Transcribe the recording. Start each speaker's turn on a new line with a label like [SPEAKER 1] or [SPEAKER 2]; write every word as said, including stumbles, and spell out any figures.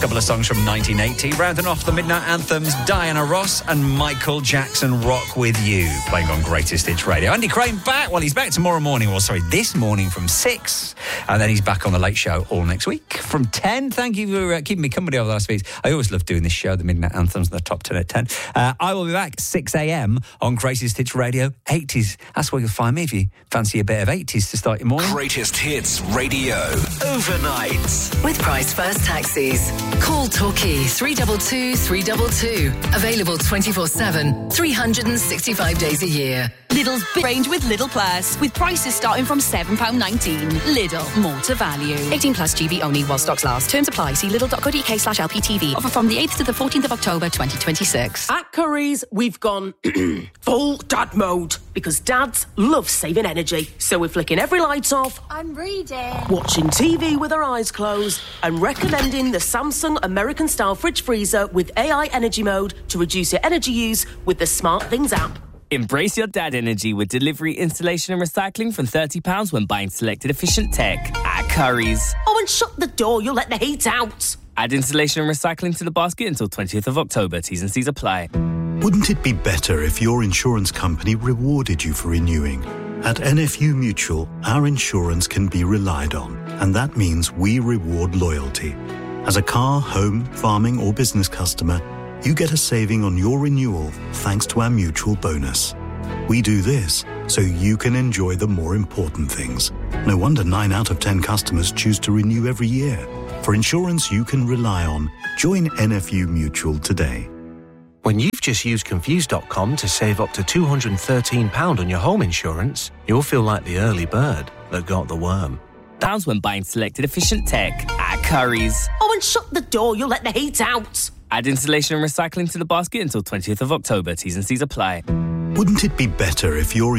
[SPEAKER 1] couple of songs from nineteen eighty. Rounding off the Midnight Anthems, Diana Ross and Michael Jackson, Rock With You, playing on Greatest Hits Radio. Andy Crane back. Well, he's back tomorrow morning, well, sorry, this morning from six. And then he's back on The Late Show all next week from ten. Thank you for uh, keeping me company over the last week. I always love doing this show, the Midnight Anthems, the top ten at ten. Uh, I will be back six a.m. on Greatest Hits Radio, eighties. That's where you'll find me if you fancy a bit of eighties to start your morning.
[SPEAKER 2] Greatest Hits Radio, overnight.
[SPEAKER 3] With Price First Taxis. Call Torquay three two two, three two two. Available twenty-four seven, three hundred sixty-five days a year.
[SPEAKER 4] Lidl's big range with Lidl Plus, with prices starting from seven pounds nineteen. Lidl, more to value. eighteen plus G B only while stocks last. Terms apply. See lidl dot co dot uk slash L P T V. Offer from the eighth to the fourteenth of October twenty twenty-six.
[SPEAKER 5] At Curry's, we've gone full dad mode because dads love saving energy. So we're flicking every light off.
[SPEAKER 6] I'm reading.
[SPEAKER 5] Watching T V with our eyes closed and recommending the Samsung American-style fridge freezer with A I energy mode to reduce your energy use with the Smart Things app.
[SPEAKER 7] Embrace your dad energy with delivery, installation and recycling from thirty pounds when buying selected efficient tech at Curry's.
[SPEAKER 5] Oh, and shut the door, you'll let the heat out.
[SPEAKER 7] Add installation and recycling to the basket until twentieth of October. T's and C's apply.
[SPEAKER 8] Wouldn't it be better if your insurance company rewarded you for renewing? At N F U Mutual, our insurance can be relied on, and that means we reward loyalty. As a car, home, farming or business customer, you get a saving on your renewal thanks to our mutual bonus. We do this so you can enjoy the more important things. No wonder nine out of ten customers choose to renew every year. For insurance you can rely on, join N F U Mutual today.
[SPEAKER 9] When you've just used Confused dot com to save up to two hundred thirteen pounds on your home insurance, you'll feel like the early bird that got the worm.
[SPEAKER 7] Pounds when buying selected efficient tech at Curry's.
[SPEAKER 5] Oh, and shut the door, you'll let the heat out.
[SPEAKER 7] Add installation and recycling to the basket until twentieth of October. T's and C's apply.
[SPEAKER 8] Wouldn't it be better if your